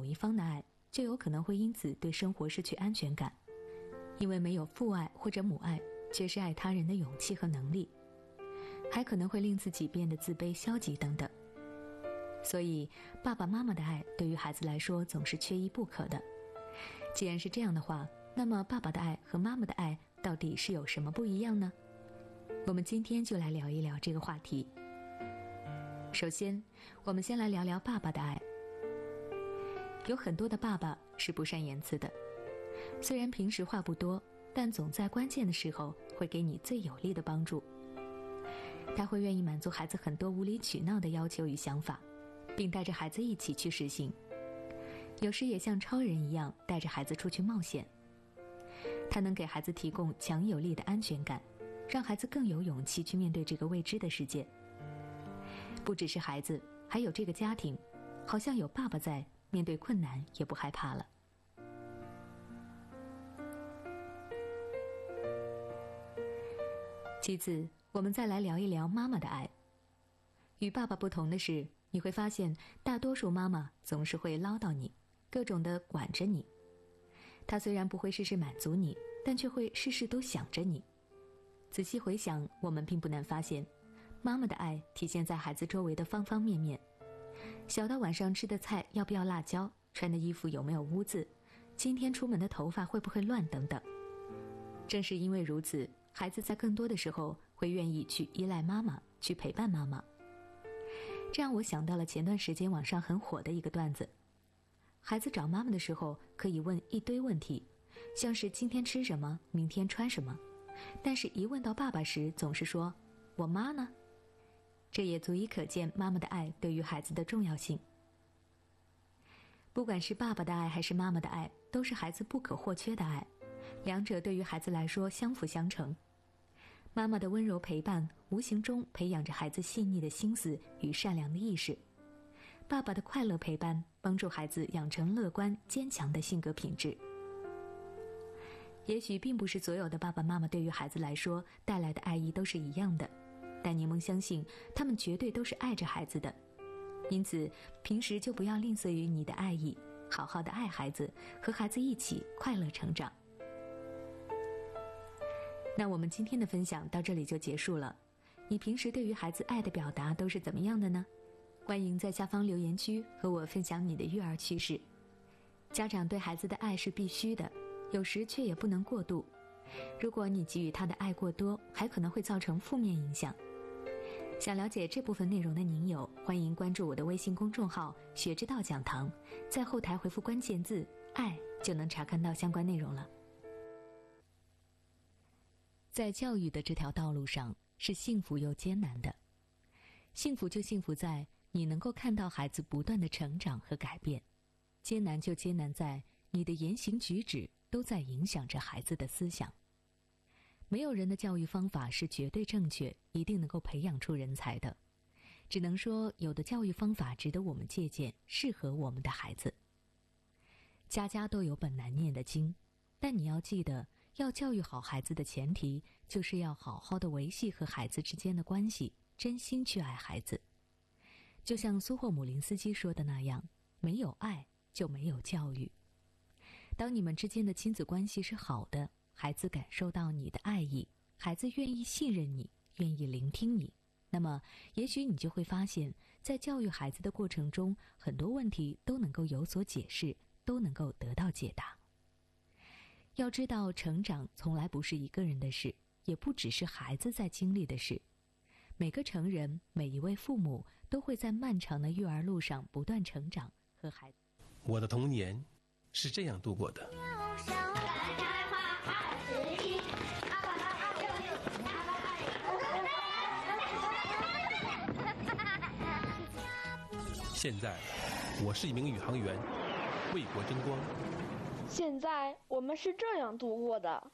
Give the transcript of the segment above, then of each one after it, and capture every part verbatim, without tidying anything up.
一方的爱，就有可能会因此对生活失去安全感，因为没有父爱或者母爱，缺失爱他人的勇气和能力，还可能会令自己变得自卑、消极等等。所以爸爸妈妈的爱对于孩子来说总是缺一不可的。既然是这样的话，那么爸爸的爱和妈妈的爱到底是有什么不一样呢？我们今天就来聊一聊这个话题。首先，我们先来聊聊爸爸的爱。有很多的爸爸是不善言辞的，虽然平时话不多，但总在关键的时候会给你最有力的帮助。他会愿意满足孩子很多无理取闹的要求与想法，并带着孩子一起去实行。有时也像超人一样带着孩子出去冒险。他能给孩子提供强有力的安全感，让孩子更有勇气去面对这个未知的世界。不只是孩子，还有这个家庭，好像有爸爸在，面对困难也不害怕了。其次，我们再来聊一聊妈妈的爱。与爸爸不同的是，你会发现大多数妈妈总是会唠叨你，各种的管着你。她虽然不会事事满足你，但却会事事都想着你。仔细回想，我们并不难发现，妈妈的爱体现在孩子周围的方方面面，小到晚上吃的菜要不要辣椒，穿的衣服有没有污渍，今天出门的头发会不会乱等等。正是因为如此，孩子在更多的时候会愿意去依赖妈妈，去陪伴妈妈。这让我想到了前段时间网上很火的一个段子。孩子找妈妈的时候可以问一堆问题，像是今天吃什么，明天穿什么，但是一问到爸爸时总是说我妈呢。这也足以可见妈妈的爱对于孩子的重要性。不管是爸爸的爱还是妈妈的爱，都是孩子不可或缺的爱，两者对于孩子来说相辅相成。妈妈的温柔陪伴无形中培养着孩子细腻的心思与善良的意识，爸爸的快乐陪伴帮助孩子养成乐观坚强的性格品质。也许并不是所有的爸爸妈妈对于孩子来说带来的爱意都是一样的，但柠檬相信他们绝对都是爱着孩子的。因此平时就不要吝啬于你的爱意，好好的爱孩子，和孩子一起快乐成长。那我们今天的分享到这里就结束了。你平时对于孩子爱的表达都是怎么样的呢？欢迎在下方留言区和我分享你的育儿趣事。家长对孩子的爱是必须的，有时却也不能过度。如果你给予他的爱过多，还可能会造成负面影响。想了解这部分内容的您友，欢迎关注我的微信公众号学之道讲堂，在后台回复关键字爱，就能查看到相关内容了。在教育的这条道路上，是幸福又艰难的。幸福就幸福在你能够看到孩子不断的成长和改变，艰难就艰难在你的言行举止都在影响着孩子的思想。没有人的教育方法是绝对正确，一定能够培养出人才的，只能说有的教育方法值得我们借鉴，适合我们的孩子。家家都有本难念的经，但你要记得，要教育好孩子的前提，就是要好好的维系和孩子之间的关系，真心去爱孩子。就像苏霍姆林斯基说的那样，没有爱就没有教育。当你们之间的亲子关系是好的，孩子感受到你的爱意，孩子愿意信任你，愿意聆听你，那么也许你就会发现，在教育孩子的过程中，很多问题都能够有所解释，都能够得到解答。要知道，成长从来不是一个人的事，也不只是孩子在经历的事。每个成人，每一位父母都会在漫长的育儿路上不断成长和孩子。 我的童年是这样度过的。现在，我是一名宇航员，为国争光。 现在我们是这样度过的。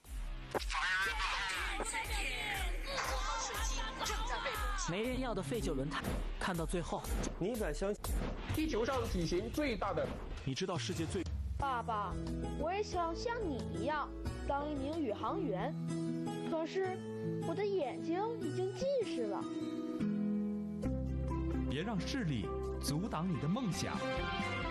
没人要的废旧轮胎，看到最后， 你敢相信地球上体型最大的？ 你知道世界最…… 爸爸，我也想像你一样当一名宇航员，可是我的眼睛已经近视了。 别让视力阻挡你的梦想。